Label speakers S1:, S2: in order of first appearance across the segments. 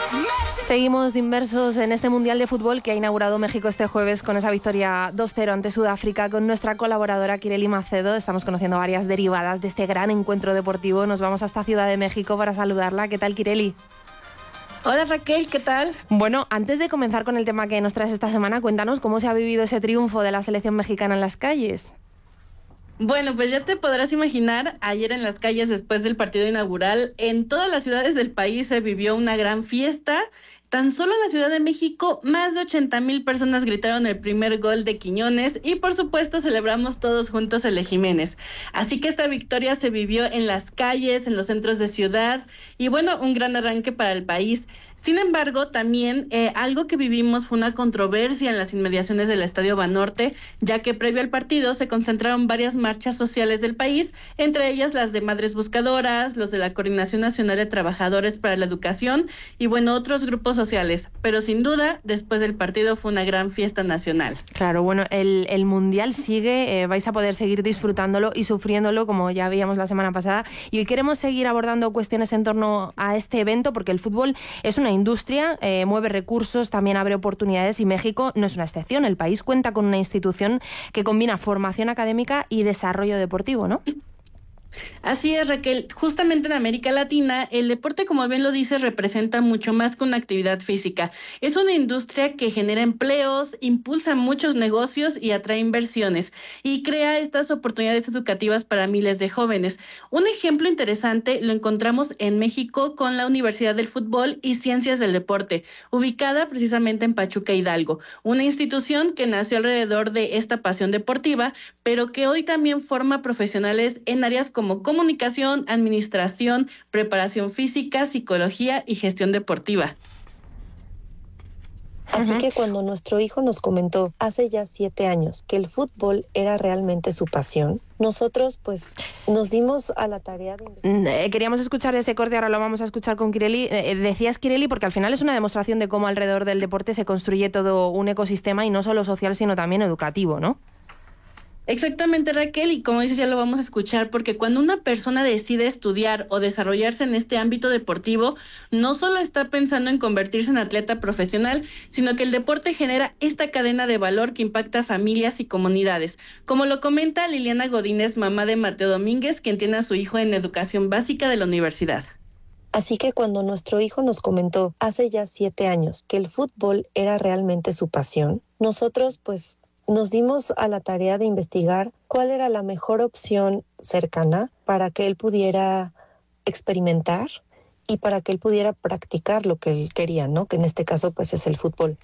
S1: Seguimos inmersos en este Mundial de Fútbol que ha inaugurado México este jueves con esa victoria 2-0 ante Sudáfrica. Con nuestra colaboradora Kireli Macedo estamos conociendo varias derivadas de este gran encuentro deportivo. Nos vamos hasta Ciudad de México para saludarla. ¿Qué tal, Kireli?
S2: Hola Raquel, ¿qué tal?
S1: Bueno, antes de comenzar con el tema que nos traes esta semana, cuéntanos cómo se ha vivido ese triunfo de la selección mexicana en las calles.
S2: Bueno, pues ya te podrás imaginar, ayer en las calles después del partido inaugural, en todas las ciudades del país se vivió una gran fiesta. Tan solo en la Ciudad de México, más de 80,000 personas gritaron el primer gol de Quiñones y por supuesto celebramos todos juntos el de Jiménez. Así que esta victoria se vivió en las calles, en los centros de ciudad y bueno, un gran arranque para el país. Sin embargo, también algo que vivimos fue una controversia en las inmediaciones del Estadio Banorte, ya que previo al partido se concentraron varias marchas sociales del país, entre ellas las de Madres Buscadoras, los de la Coordinación Nacional de Trabajadores para la Educación y bueno, otros grupos sociales. Pero sin duda, después del partido fue una gran fiesta nacional.
S1: Claro, bueno, el Mundial sigue, vais a poder seguir disfrutándolo y sufriéndolo como ya veíamos la semana pasada. Y hoy queremos seguir abordando cuestiones en torno a este evento porque el fútbol es una industria, mueve recursos, también abre oportunidades y México no es una excepción. El país cuenta con una institución que combina formación académica y desarrollo deportivo, ¿no?
S2: Así es, Raquel. Justamente en América Latina, el deporte, como bien lo dices, representa mucho más que una actividad física. Es una industria que genera empleos, impulsa muchos negocios y atrae inversiones y crea estas oportunidades educativas para miles de jóvenes. Un ejemplo interesante lo encontramos en México con la Universidad del Fútbol y Ciencias del Deporte, ubicada precisamente en Pachuca, Hidalgo, una institución que nació alrededor de esta pasión deportiva, pero que hoy también forma profesionales en áreas como comunicación, administración, preparación física, psicología y gestión deportiva.
S3: Así que cuando nuestro hijo nos comentó hace ya 7 años que el fútbol era realmente su pasión, nosotros pues nos dimos a la tarea de...
S1: Queríamos escuchar ese corte, ahora lo vamos a escuchar con Kireli. Decías, Kireli, porque al final es una demostración de cómo alrededor del deporte se construye todo un ecosistema y no solo social, sino también educativo, ¿no?
S2: Exactamente, Raquel, y como dices, ya lo vamos a escuchar, porque cuando una persona decide estudiar o desarrollarse en este ámbito deportivo, no solo está pensando en convertirse en atleta profesional, sino que el deporte genera esta cadena de valor que impacta a familias y comunidades. Como lo comenta Liliana Godínez, mamá de Mateo Domínguez, quien tiene a su hijo en educación básica de la universidad.
S3: Así que cuando nuestro hijo nos comentó hace ya 7 años que el fútbol era realmente su pasión, nosotros pues nos dimos a la tarea de investigar cuál era la mejor opción cercana para que él pudiera experimentar y para que él pudiera practicar lo que él quería, ¿no? Que en este caso pues es el fútbol.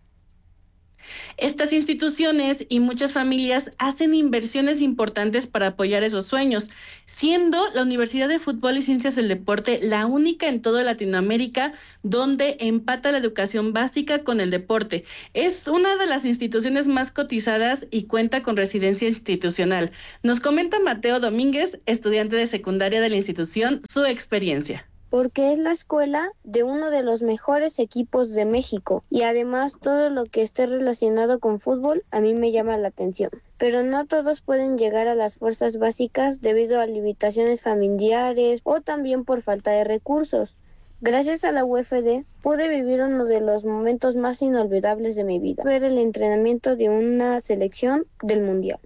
S2: Estas instituciones y muchas familias hacen inversiones importantes para apoyar esos sueños, siendo la Universidad de Fútbol y Ciencias del Deporte la única en toda Latinoamérica donde empata la educación básica con el deporte. Es una de las instituciones más cotizadas y cuenta con residencia institucional. Nos comenta Mateo Domínguez, estudiante de secundaria de la institución, su experiencia.
S4: Porque es la escuela de uno de los mejores equipos de México y además todo lo que esté relacionado con fútbol a mí me llama la atención. Pero no todos pueden llegar a las fuerzas básicas debido a limitaciones familiares o también por falta de recursos. Gracias a la UFD pude vivir uno de los momentos más inolvidables de mi vida, ver el entrenamiento de una selección del Mundial.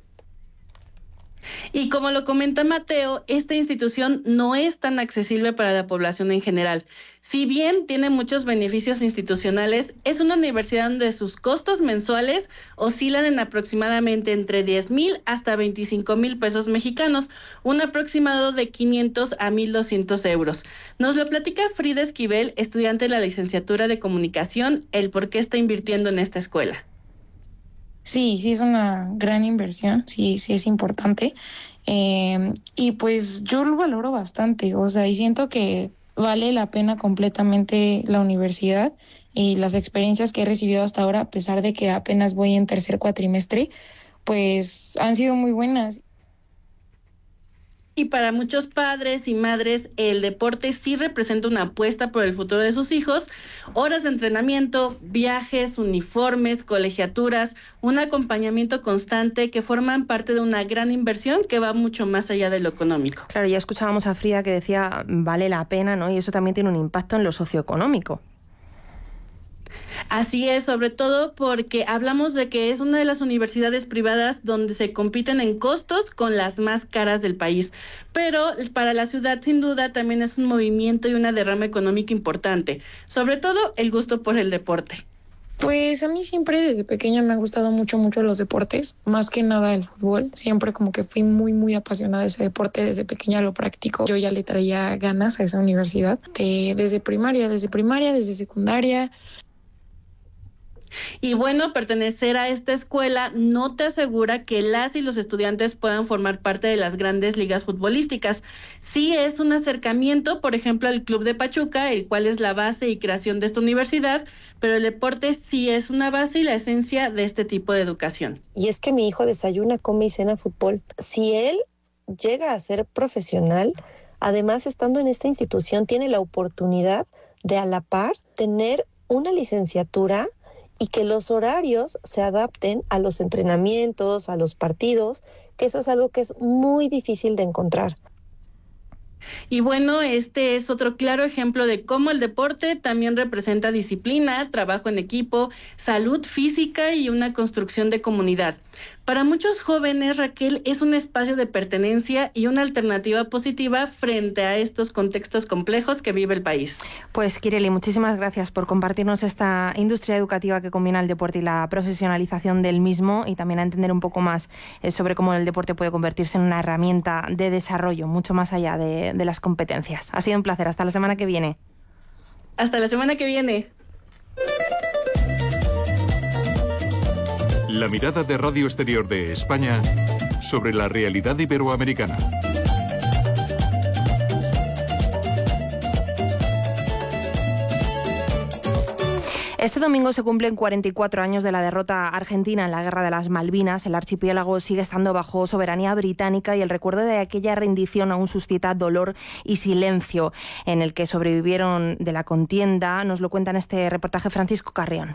S2: Y como lo comenta Mateo, esta institución no es tan accesible para la población en general. Si bien tiene muchos beneficios institucionales, es una universidad donde sus costos mensuales oscilan en aproximadamente entre 10,000 hasta 25,000 pesos mexicanos, un aproximado de 500 a 1,200 euros. Nos lo platica Frida Esquivel, estudiante de la licenciatura de Comunicación, el por qué está invirtiendo en esta escuela.
S5: Sí es una gran inversión, sí es importante. Y pues yo lo valoro bastante, o sea, y siento que vale la pena completamente la universidad y las experiencias que he recibido hasta ahora, a pesar de que apenas voy en tercer cuatrimestre, pues han sido muy buenas.
S2: Y para muchos padres y madres, el deporte sí representa una apuesta por el futuro de sus hijos. Horas de entrenamiento, viajes, uniformes, colegiaturas, un acompañamiento constante que forman parte de una gran inversión que va mucho más allá de lo económico.
S1: Claro, ya escuchábamos a Frida que decía vale la pena, ¿no? Y eso también tiene un impacto en lo socioeconómico.
S2: Así es, sobre todo porque hablamos de que es una de las universidades privadas donde se compiten en costos con las más caras del país. Pero para la ciudad, sin duda, también es un movimiento y una derrama económica importante. Sobre todo, el gusto por el deporte.
S5: Pues a mí siempre desde pequeña me han gustado mucho los deportes, más que nada el fútbol. Siempre como que fui muy apasionada de ese deporte, desde pequeña lo practico. Yo ya le traía ganas a esa universidad, desde primaria, desde secundaria.
S2: Y bueno, pertenecer a esta escuela no te asegura que las y los estudiantes puedan formar parte de las grandes ligas futbolísticas. Sí es un acercamiento, por ejemplo, al Club de Pachuca, el cual es la base y creación de esta universidad, pero el deporte sí es una base y la esencia de este tipo de educación.
S3: Y es que mi hijo desayuna, come y cena fútbol. Si él llega a ser profesional, además estando en esta institución, tiene la oportunidad de a la par tener una licenciatura y que los horarios se adapten a los entrenamientos, a los partidos, que eso es algo que es muy difícil de encontrar.
S2: Y bueno, este es otro claro ejemplo de cómo el deporte también representa disciplina, trabajo en equipo, salud física y una construcción de comunidad. Para muchos jóvenes, Raquel, es un espacio de pertenencia y una alternativa positiva frente a estos contextos complejos que vive el país.
S1: Pues Kireli, muchísimas gracias por compartirnos esta industria educativa que combina el deporte y la profesionalización del mismo, y también a entender un poco más sobre cómo el deporte puede convertirse en una herramienta de desarrollo mucho más allá de las competencias. Ha sido un placer. Hasta la semana que viene.
S2: Hasta la semana que viene.
S6: La mirada de Radio Exterior de España sobre la realidad iberoamericana.
S1: Este domingo se cumplen 44 años de la derrota argentina en la Guerra de las Malvinas. El archipiélago sigue estando bajo soberanía británica y el recuerdo de aquella rendición aún suscita dolor y silencio. En el que sobrevivieron de la contienda nos lo cuenta en este reportaje Francisco Carrión.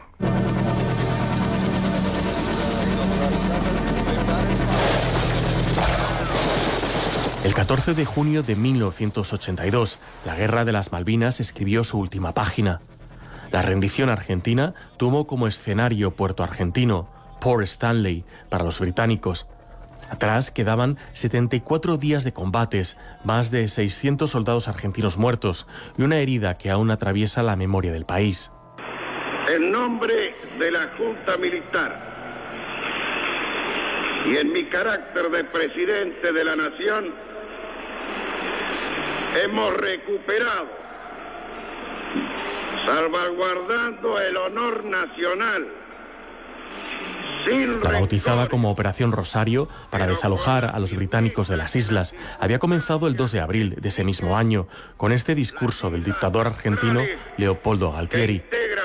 S7: El 14 de junio de 1982, la Guerra de las Malvinas escribió su última página. La rendición argentina tuvo como escenario Puerto Argentino, Port Stanley, para los británicos. Atrás quedaban 74 días de combates, más de 600 soldados argentinos muertos y una herida que aún atraviesa la memoria del país.
S8: En nombre de la Junta Militar y en mi carácter de presidente de la Nación, hemos recuperado, salvaguardando el honor nacional.
S7: La bautizada como Operación Rosario, para desalojar a los británicos de las islas, había comenzado el 2 de abril de ese mismo año, con este discurso del dictador argentino Leopoldo Galtieri.